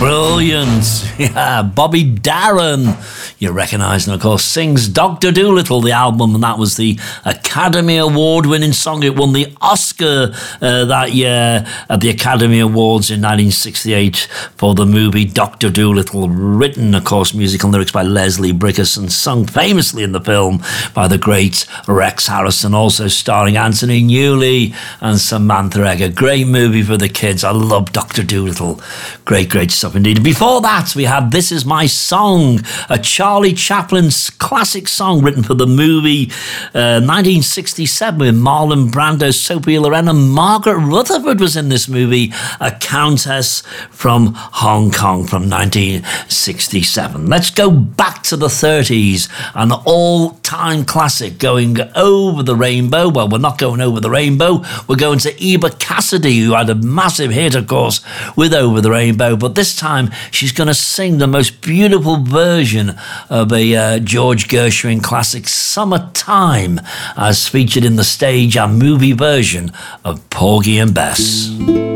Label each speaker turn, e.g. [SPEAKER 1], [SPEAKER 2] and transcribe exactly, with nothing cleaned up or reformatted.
[SPEAKER 1] Brilliant. Yeah, Bobby Darin, you recognise, and of course sings Doctor Dolittle, the album, and that was the Academy Award winning song. It won the Oscar uh, that year at the Academy Awards in nineteen sixty-eight for the movie Doctor Dolittle, written, of course, music and lyrics by Leslie Brickerson, sung famously in the film by the great Rex Harrison, also starring Anthony Newley and Samantha Egg. A great movie for the kids. I love Doctor Dolittle. Great, great stuff indeed. Before that, we had This Is My Song, a Charlie Chaplin's classic song written for the movie uh, nineteen sixty-seven with Marlon Brando, Sophia Loren, and Margaret Rutherford was in this movie, a countess from Hong Kong from nineteen sixty-seven. Let's go back to the thirties, an all-time classic, Going Over the Rainbow. Well, we're not going over the rainbow. We're going to Eva Cassidy, who had a massive hit, of course, with Over the Rainbow, but this time she's going to sing the most beautiful version of a uh, George Gershwin classic, Summertime, as featured in the stage and movie version of Porgy and Bess.